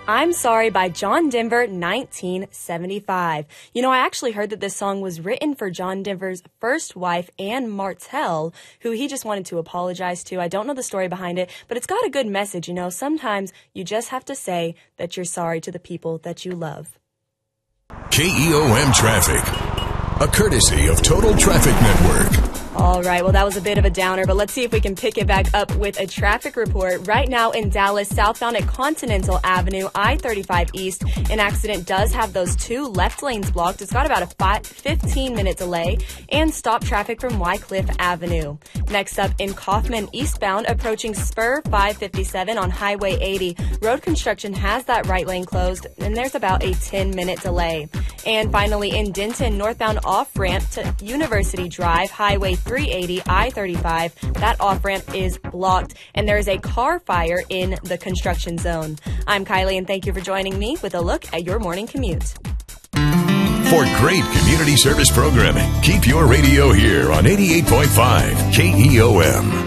I'm Sorry by John Denver, 1975. You know, I actually heard that this song was written for John Denver's first wife, Ann Martell, who he just wanted to apologize to. I don't know the story behind it, but it's got a good message. You know, sometimes you just have to say that you're sorry to the people that you love. KEOM Traffic, a courtesy of Total Traffic Network. All right, well, that was a bit of a downer, but let's see if we can pick it back up with a traffic report. Right now in Dallas, southbound at Continental Avenue, I-35 East, an accident does have those two left lanes blocked. It's got about a 15-minute delay, and stop traffic from Wycliffe Avenue. Next up in Kaufman, eastbound, approaching Spur 557 on Highway 80. Road construction has that right lane closed, and there's about a 10-minute delay. And finally in Denton, northbound off-ramp to University Drive, Highway 380, I-35. That off-ramp is blocked, and there is a car fire in the construction zone. I'm Kylie, and thank you for joining me with a look at your morning commute. For great community service programming, keep your radio here on 88.5 KEOM.